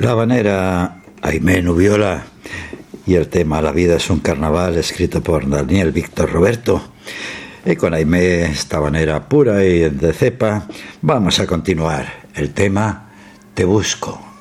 La habanera Aimé Nubiola y el tema La vida es un carnaval, escrito por Daniel Víctor Roberto. Y con Aimé, esta habanera pura y de cepa, vamos a continuar. El tema Te busco.